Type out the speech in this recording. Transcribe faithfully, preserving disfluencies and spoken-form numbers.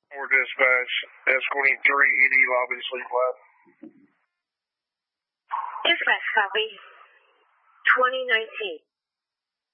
Or dispatch, escorting three E D lobby to sleep lab. Dispatch copy. twenty nineteen.